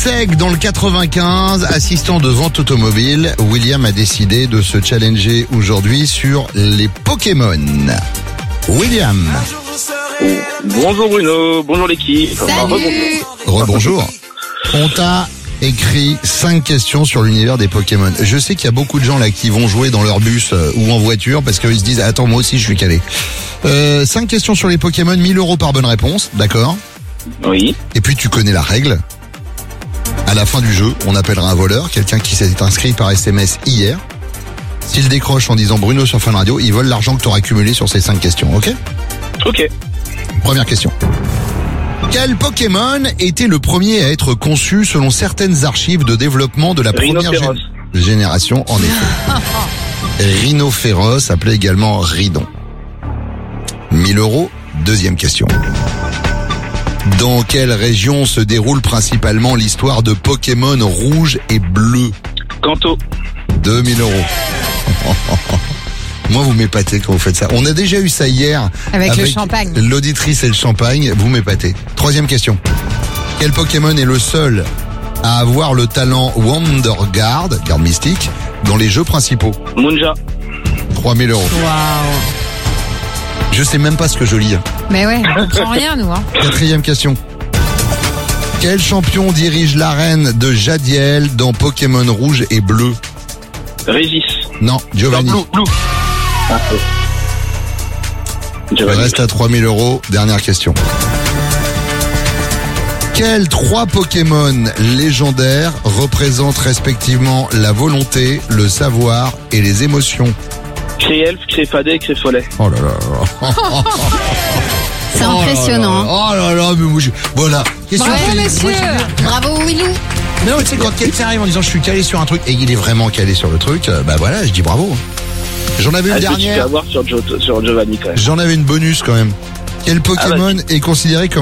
Seg dans le 95, assistant de vente automobile. William a décidé de se challenger aujourd'hui sur les Pokémon. William. Bonjour Bruno, bonjour l'équipe. Salut. Rebonjour. On t'a écrit 5 questions sur l'univers des Pokémon. Je sais qu'il y a beaucoup de gens là qui vont jouer dans leur bus ou en voiture parce qu'ils se disent attends, moi aussi je suis calé. 5 questions sur les Pokémon, 1000 € par bonne réponse, d'accord? Oui. Et puis tu connais la règle. À la fin du jeu, on appellera un voleur, quelqu'un qui s'est inscrit par SMS hier. S'il décroche en disant Bruno sur Fun Radio, il vole l'argent que tu auras accumulé sur ces 5 questions, ok? Ok. Première question. Quel Pokémon était le premier à être conçu selon certaines archives de développement de la première Rhinophéros. génération, en effet? Rhinophéros, appelé également Ridon. 1000 €, deuxième question. Dans quelle région se déroule principalement l'histoire de Pokémon rouge et bleu? Kanto. 2000 €. Moi, vous m'épatez quand vous faites ça. On a déjà eu ça hier. Avec le champagne. L'auditrice et le champagne, vous m'épatez. Troisième question. Quel Pokémon est le seul à avoir le talent Wonder Guard, garde mystique, dans les jeux principaux? Munja. 3000 €. Waouh. Je sais même pas ce que je lis. Mais ouais, on comprend rien, nous, hein. Quatrième question. Quel champion dirige l'arène de Jadiel dans Pokémon rouge et bleu? Régis. Non, Giovanni. Blue. Ah, Je Giovanni. reste à 3000 €. Dernière question. Quels 3 Pokémon légendaires représentent respectivement la volonté, le savoir et les émotions? Créelf, Créfadé, Créfolet. Oh là là. C'est impressionnant. hein. Oh là là, mais moi, voilà. Question Bravo, Félix. monsieur. Bravo, Willou. Non, tu sais, quand quelqu'un arrive en disant je suis calé sur un truc et il est vraiment calé sur le truc, bah voilà, je dis bravo. J'en avais une Est-ce que tu peux dernière. avoir sur Giovanni quand même? J'en avais une bonus quand même. Quel Pokémon est considéré comme